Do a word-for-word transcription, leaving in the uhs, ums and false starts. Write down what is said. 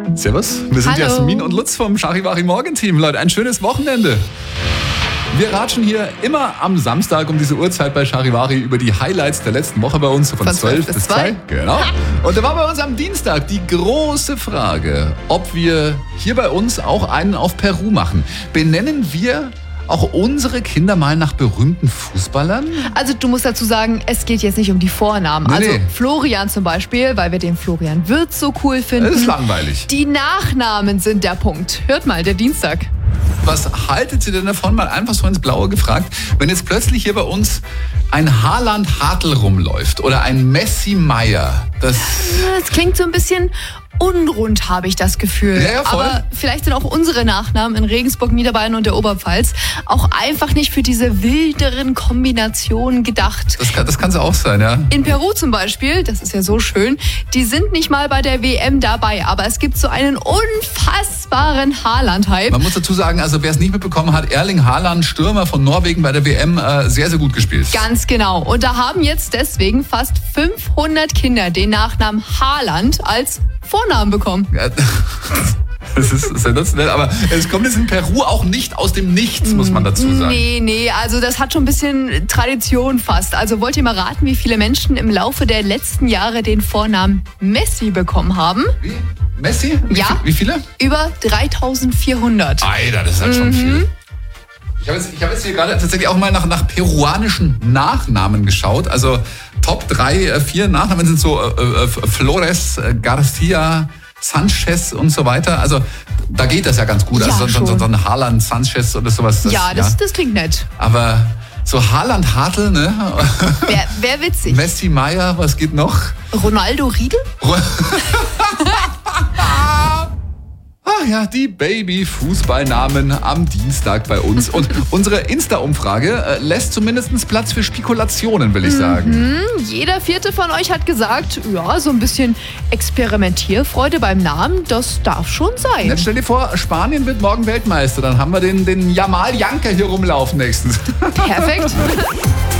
Servus, wir sind Hallo. Jasmin und Lutz vom Charivari Morgenteam. Leute, ein schönes Wochenende. Wir ratschen hier immer am Samstag um diese Uhrzeit bei Charivari über die Highlights der letzten Woche bei uns, von, Von zwölf bis zwei. Genau. Und da war bei uns am Dienstag die große Frage, ob wir hier bei uns auch einen auf Peru machen. Benennen wir auch unsere Kinder mal nach berühmten Fußballern? Also du musst dazu sagen, es geht jetzt nicht um die Vornamen. Nee, also nee. Florian zum Beispiel, weil wir den Florian Wirtz so cool finden. Das ist langweilig. Die Nachnamen sind der Punkt. Hört mal, der Dienstag. Was haltet ihr denn davon, mal einfach so ins Blaue gefragt, wenn jetzt plötzlich hier bei uns ein Haaland Hartl rumläuft oder ein Messi Meier? Das Das klingt so ein bisschen unrund, habe ich das Gefühl. Ja, ja, voll. Aber vielleicht sind auch unsere Nachnamen in Regensburg, Niederbayern und der Oberpfalz auch einfach nicht für diese wilderen Kombinationen gedacht. Das kann, das kann es auch sein, ja. In Peru zum Beispiel, das ist ja so schön, die sind nicht mal bei der W M dabei, aber es gibt so einen unfassbaren Haaland-Hype. Man muss dazu sagen, also wer es nicht mitbekommen hat, Erling Haaland, Stürmer von Norwegen bei der W M, äh, sehr, sehr gut gespielt. Ganz genau. Und da haben jetzt deswegen fast fünfhundert Kinder den Nachnamen Haaland als Vornamen bekommen. Ja, das ist sensationell, aber es kommt jetzt in Peru auch nicht aus dem Nichts, muss man dazu sagen. Nee, nee, also das hat schon ein bisschen Tradition fast. Also wollt ihr mal raten, wie viele Menschen im Laufe der letzten Jahre den Vornamen Messi bekommen haben? Wie? Messi? Wie, Ja. Wie viele? Über dreitausendvierhundert. Alter, das ist halt schon viel. Ich habe jetzt, ich hab jetzt hier gerade tatsächlich auch mal nach, nach peruanischen Nachnamen geschaut. Also Top drei, äh, vier Nachnamen sind so äh, äh, Flores, äh, Garcia, Sanchez und so weiter. Also da geht das ja ganz gut. Ja, also so, so, schon. so ein Haaland, Sanchez oder sowas. Das, Ja, das, das klingt nett. Aber so Haaland, Hartl, ne? Wär, wär witzig. Messi, Meier, was geht noch? Ronaldo Riedel? Ah ja, die Baby-Fußballnamen am Dienstag bei uns. Und unsere Insta-Umfrage äh, lässt zumindest Platz für Spekulationen, will ich sagen. Jeder vierte von euch hat gesagt, ja, so ein bisschen Experimentierfreude beim Namen, das darf schon sein. Jetzt stell dir vor, Spanien wird morgen Weltmeister. Dann haben wir den, den Jamal Janker hier rumlaufen nächstens. Perfekt.